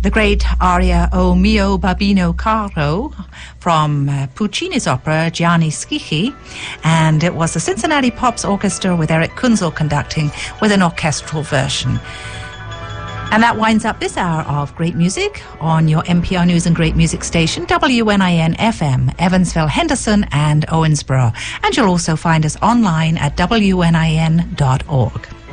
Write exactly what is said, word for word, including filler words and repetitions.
the great aria O mio Babino Caro from uh, Puccini's opera Gianni Schicchi, and it was the Cincinnati Pops Orchestra with Eric Kunzel conducting with an orchestral version. And that winds up this hour of great music on your N P R News and Great Music station, W N I N F M, Evansville, Henderson and Owensboro. And you'll also find us online at W N I N dot org.